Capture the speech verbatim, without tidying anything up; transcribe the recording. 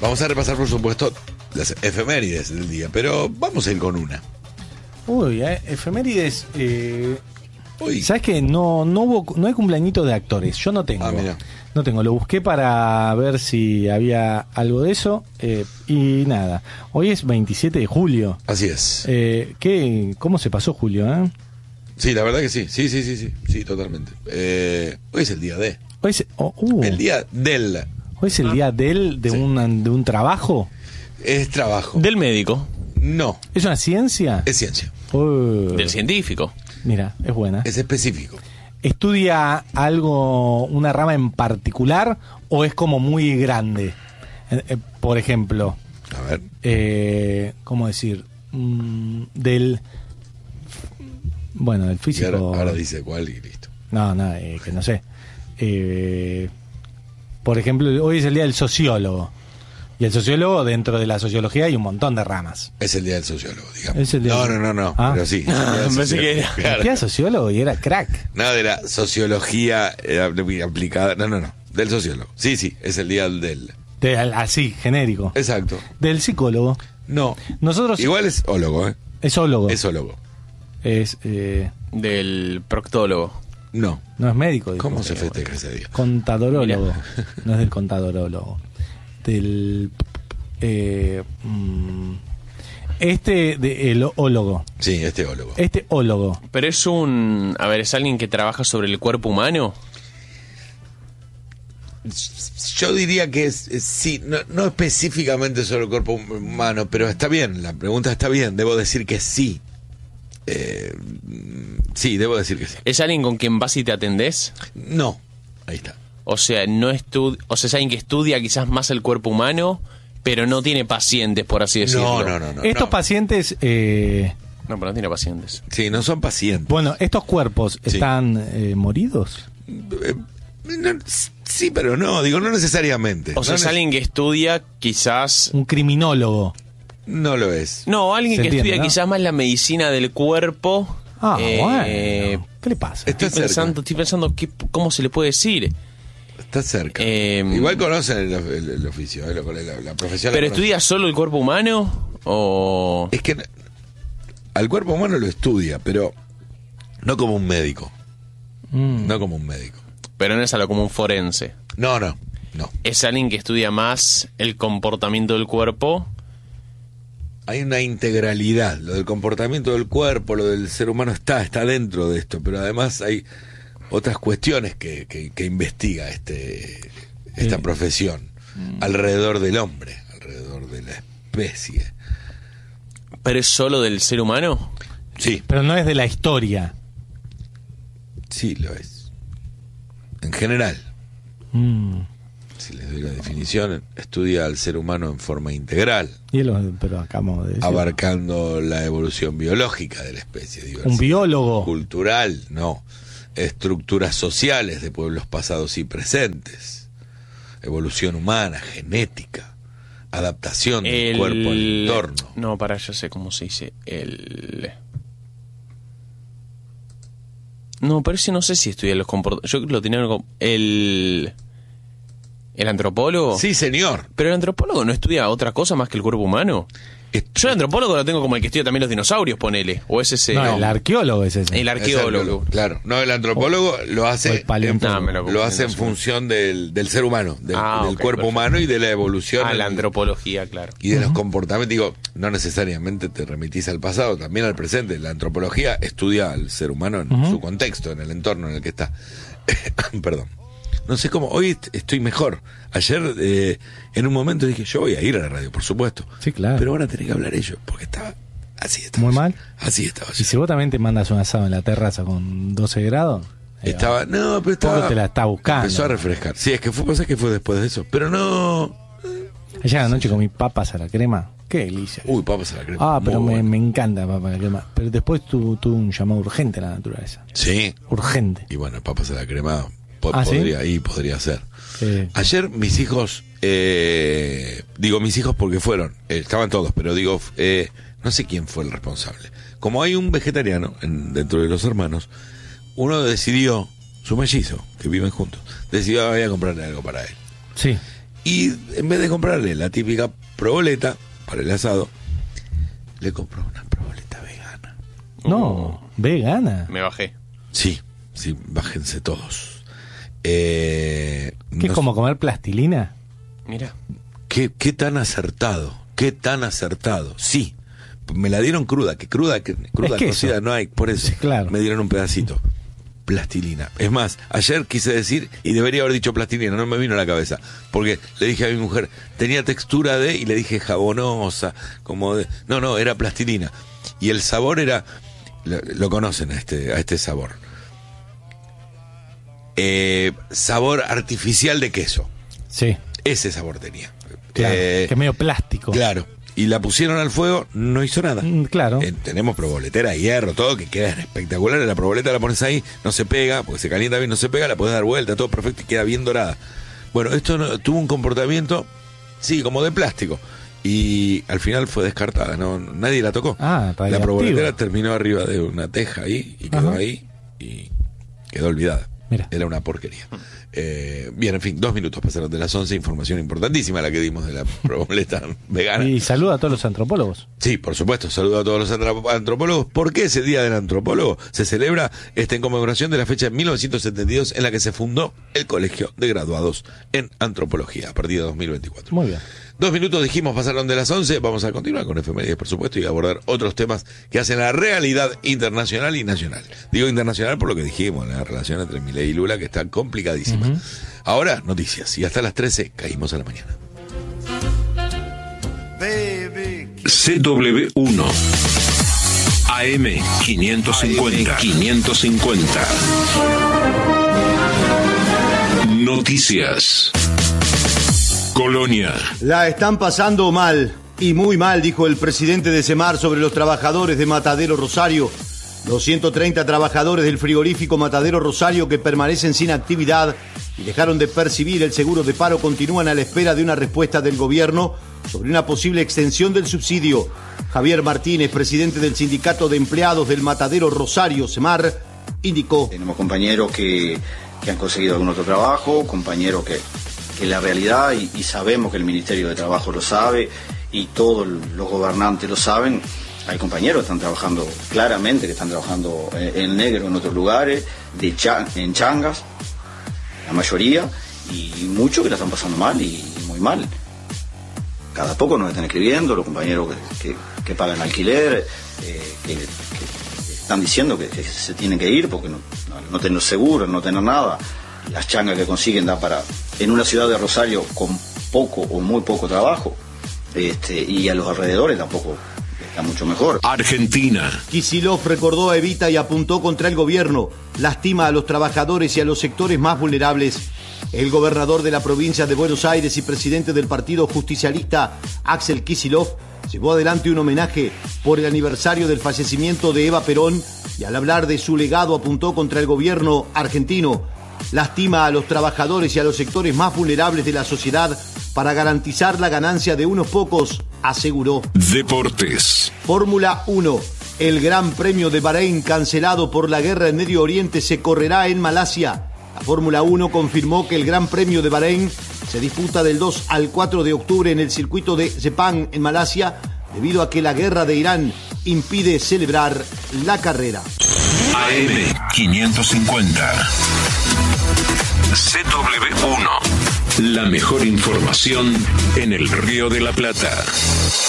Vamos a repasar, por supuesto, las efemérides del día, pero vamos a ir con una. Uy, eh, efemérides. Eh, Uy. ¿Sabes qué? No, no hubo, no hay cumpleañito de actores. Yo no tengo. Ah, mira. No tengo. Lo busqué para ver si había algo de eso. Eh, y nada. Hoy es veintisiete de julio. Así es. Eh, ¿qué, ¿Cómo se pasó julio, eh? Sí, la verdad que sí. Sí, sí, sí, sí. Sí, totalmente. Eh, hoy es el día de. Hoy es, oh, uh, El día del. Hoy es el día del, de, Sí. un, de un trabajo. Es trabajo. Del médico. No, ¿Es una ciencia? es ciencia. Uh, Del científico. Mira, es buena. Es específico. ¿Estudia algo, una rama en particular o es como muy grande? Eh, eh, por ejemplo, A ver. eh, ¿cómo decir? Mm, del... Bueno, del Y físico... ahora, ahora dice cuál y listo. No, no, eh, que no sé. Eh, por ejemplo, hoy es el día del sociólogo. Y el sociólogo, dentro de la sociología hay un montón de ramas. Es el día del sociólogo, digamos. Es el día no, del- no, no, no. Ah. Pero sí. Ah, el día del pensé que sociólogo, era- claro. Era sociólogo y era crack. No, de la sociología eh, aplicada. No, no, no. Del sociólogo. Sí, sí. Es el día del. De- así, genérico. Exacto. Del psicólogo. No. Nosotros... Igual es ólogo, ¿eh? Es ólogo. Es ólogo. Es, eh, Del proctólogo. No. no es médico. dijo. ¿Cómo se festeja ese día? Contadorólogo. No es del contadorólogo. Del... Eh, mm, este, de, el ólogo. Sí, este ólogo. Este ólogo. Pero es un... A ver, ¿es alguien que trabaja sobre el cuerpo humano? Yo diría que es, es- sí, no, no específicamente sobre el cuerpo humano, pero está bien, la pregunta está bien, debo decir que sí. Eh, sí, debo decir que sí. ¿Es alguien con quien vas y te atendés? No, ahí está. O sea, no estu o sea, es alguien que estudia quizás más el cuerpo humano, pero no tiene pacientes, por así decirlo. No, no, no. no Estos no. pacientes... eh, No, pero no tiene pacientes. Sí, no son pacientes. bueno, estos cuerpos Sí. están eh, moridos. Eh, no, sí, pero no, digo, no necesariamente. O sea, no, es ne- alguien que estudia quizás... Un criminólogo. no lo es. No, alguien Se que entiende, estudia ¿no? quizás más la medicina del cuerpo. Ah, Eh, bueno. ¿Qué le pasa? Está Estoy cerca. pensando, estoy pensando qué, cómo se le puede decir. Está cerca. Eh, Igual conocen el, el- el oficio, eh, lo- la, la profesión. la ¿Pero conocen. estudia solo el cuerpo humano? ¿O...? Es que al cuerpo humano lo estudia, pero no como un médico. Mm. No como un médico. Pero no es algo como un forense. No, no, no. Es alguien que estudia más el comportamiento del cuerpo. Hay una integralidad. Lo del comportamiento del cuerpo, lo del ser humano está, está dentro de esto, pero además hay otras cuestiones que, que, que investiga este esta Eh, profesión alrededor del hombre, alrededor de la especie. ¿Pero es solo del ser humano? Sí, Pero no es de la historia. sí lo es. En general, Mm. si les doy la definición, estudia al ser humano en forma integral, Y es lo- pero acabamos de decir. abarcando la evolución biológica de la especie, Un diversidad biólogo. cultural, no, estructuras sociales de pueblos pasados y presentes, evolución humana, genética, adaptación del El... cuerpo al entorno. No, para, yo sé cómo se dice. El... No, pero ese no sé si estudia los comportamientos. Yo lo tenía como... El... ¿El antropólogo? Sí, señor. ¿Pero el antropólogo no estudia otra cosa más que el cuerpo humano? Est- Yo el antropólogo lo tengo como el que estudia también los dinosaurios, ponele. O es ese... No, el arqueólogo es ese. El arqueólogo. Claro, no, el antropólogo lo O hace, el paleontólogo. No, me lo lo confundí, hace en no sé. función del, del ser humano, del, Ah, del ok, cuerpo perfecto. humano y de la evolución Ah, en- la antropología, claro. y de los comportamientos. Digo, no necesariamente te remitís al pasado, también al presente. La antropología estudia al ser humano en Ujú. su contexto, en el entorno en el que está. Perdón. No sé cómo, hoy est- estoy mejor. Ayer, eh, en un momento dije, yo voy a ir a la radio, por supuesto. Sí, claro. Pero van a tener que hablar ellos, porque estaba así. Estaba Muy yo. mal. Así estaba Y yo. si vos también te mandas un asado en la terraza con doce grados, ahí va. Estaba, no, pero estaba. Poco te la está buscando. Empezó a refrescar. Sí, es que fue, pasa que fue después de eso. Pero no. Ayer anoche comí papas a la crema. Qué delicia. Uy, papas a la crema. Ah, pero Muy me, bueno. me encanta papas a la crema. Pero después tu- tuve un llamado urgente a la naturaleza. Sí. Urgente. Y bueno, papas a la crema po- ¿Ah, sí? podría, y podría ser. Eh, Ayer mis hijos, eh, digo mis hijos porque fueron, eh, estaban todos, pero digo, eh, no sé quién fue el responsable. Como hay un vegetariano en- dentro de los hermanos, uno decidió, su mellizo, que viven juntos, decidió ir a comprarle algo para él. sí. Y en vez de comprarle la típica proboleta para el asado, le compró una proboleta vegana. No, vegana. Me bajé. Sí, sí, bájense todos. Eh, ¿Qué es no- como comer plastilina? Mira. ¿Qué, qué tan acertado, qué tan acertado. Sí, me la dieron cruda, que cruda, que cruda Es queso. cocida no hay, por eso Sí, claro. me dieron un pedacito. Plastilina. Es más, ayer quise decir, y debería haber dicho plastilina, no me vino a la cabeza, porque le dije a mi mujer, tenía textura de, y le dije jabonosa, como de, no, no, era plastilina. Y el sabor era, lo, lo conocen a este, a este sabor. Eh, sabor artificial de queso. Sí, Ese sabor tenía. claro. Eh, que es medio plástico. Claro. Y la pusieron al fuego, no hizo nada. Mm, claro. Eh, tenemos proboletera de hierro, todo que queda espectacular. La proboleta la pones ahí, no se pega, porque se calienta bien, no se pega, la puedes dar vuelta, todo perfecto y queda bien dorada. Bueno, esto no- tuvo un comportamiento, sí, como de plástico. Y al final fue descartada, no, nadie la tocó. Ah, la radioactiva. proboletera terminó arriba de una teja ahí y quedó Ajá. ahí y quedó olvidada. Mira. Era una porquería. Eh, bien, en fin, dos minutos pasaron de las once, información importantísima la que dimos de la proboleta vegana. Y saluda a todos los antropólogos. Sí, por supuesto, saludo a todos los antrop- antropólogos. ¿Por qué ese Día del Antropólogo se celebra este, en conmemoración de la fecha de mil novecientos setenta y dos en la que se fundó el Colegio de Graduados en Antropología a partir de dos mil veinticuatro? Muy bien. Dos minutos dijimos pasaron de las once, vamos a continuar con efemérides, por supuesto, y abordar otros temas que hacen la realidad internacional y nacional. Digo internacional por lo que dijimos, la relación entre Milei y Lula, que está complicadísima. Ujú. Ahora, noticias, y hasta las trece caímos a la mañana. C W uno A M quinientos cincuenta quinientos cincuenta Noticias. Colonia. La están pasando mal, y muy mal, dijo el presidente de Semar sobre los trabajadores de Matadero Rosario. Los ciento treinta trabajadores del frigorífico Matadero Rosario que permanecen sin actividad y dejaron de percibir el seguro de paro continúan a la espera de una respuesta del gobierno sobre una posible extensión del subsidio. Javier Martínez, presidente del Sindicato de Empleados del Matadero Rosario, Semar, indicó: Tenemos compañeros que, que han conseguido algún otro trabajo, compañeros que, que la realidad, y, y sabemos que el Ministerio de Trabajo lo sabe, y todos los gobernantes lo saben. Hay compañeros que están trabajando claramente, que están trabajando en, en negro en otros lugares, de cha, en changas, la mayoría, y muchos que la están pasando mal, y, y muy mal. Cada poco nos están escribiendo los compañeros que, que, que pagan alquiler, eh, que, que están diciendo que, que se tienen que ir porque no, no, no tener seguro, no tener nada. Las changas que consiguen da para, en una ciudad de Rosario con poco o muy poco trabajo, este, y a los alrededores tampoco está mucho mejor. Argentina. Kicillof recordó a Evita y apuntó contra el gobierno. Lastima a los trabajadores y a los sectores más vulnerables. El gobernador de la provincia de Buenos Aires y presidente del partido justicialista, Axel Kicillof, llevó adelante un homenaje por el aniversario del fallecimiento de Eva Perón y al hablar de su legado apuntó contra el gobierno argentino. Lastima a los trabajadores y a los sectores más vulnerables de la sociedad para garantizar la ganancia de unos pocos, aseguró. Deportes. Fórmula uno. El Gran Premio de Bahrein, cancelado por la guerra en Medio Oriente, se correrá en Malasia. La Fórmula uno confirmó que el Gran Premio de Bahrein se disputa del dos al cuatro de octubre en el circuito de Sepang, en Malasia, debido a que la guerra de Irán impide celebrar la carrera. A M quinientos cincuenta. C W uno. La mejor información en el Río de la Plata.